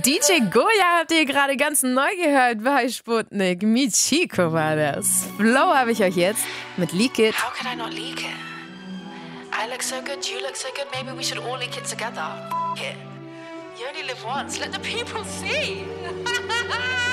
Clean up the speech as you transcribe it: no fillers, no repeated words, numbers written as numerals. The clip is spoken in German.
DJ Goya habt ihr gerade ganz neu gehört bei Sputnik. Michiko war das. Flow habe ich euch jetzt mit Leak It. How could I not leak it? I look so good, you look so good, maybe we should all leak it together. It. You only live once, let the people see.